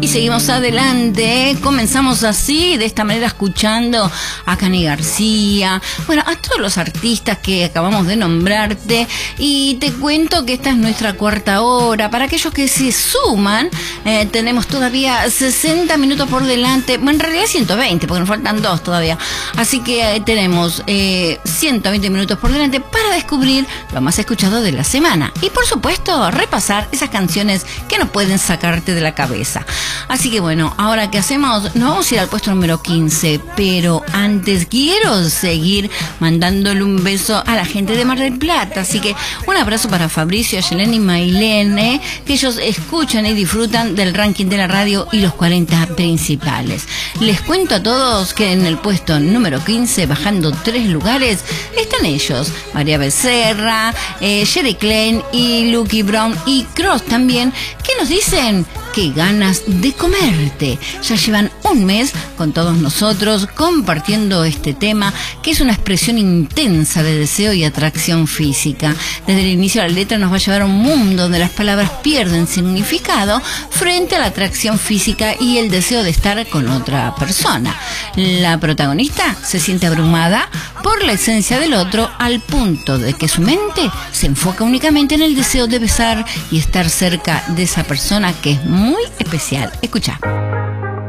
Y seguimos adelante, comenzamos así, de esta manera, escuchando a Cani García, bueno, a todos los artistas que acabamos de nombrarte, y te cuento que esta es nuestra cuarta hora. Para aquellos que se suman, tenemos todavía 60 minutos por delante, bueno, en realidad 120, porque nos faltan 2 todavía, así que tenemos 120 minutos por delante para descubrir lo más escuchado de la semana, y por supuesto, repasar esas canciones que no pueden sacarte de la cabeza. Así que bueno, ahora ¿qué hacemos? Nos vamos a ir al puesto número 15, pero antes quiero seguir mandándole un beso a la gente de Mar del Plata, así que un abrazo para Fabricio, Yelena y Mailene, que ellos escuchan y disfrutan del ranking de la radio y los 40 principales. Les cuento a todos que en el puesto número 15, bajando 3 lugares, están ellos, María Becerra, Jerry Klein y Lucky Brown y Cross también, que nos dicen qué ganas de comerte. Ya llevan un mes con todos nosotros compartiendo este tema, que es una expresión intensa de deseo y atracción física. Desde el inicio la letra nos va a llevar a un mundo donde las palabras pierden significado frente a la atracción física y el deseo de estar con otra persona. La protagonista se siente abrumada por la esencia del otro, al punto de que su mente se enfoca únicamente en el deseo de besar y estar cerca de esa persona que es muy especial. Escucha.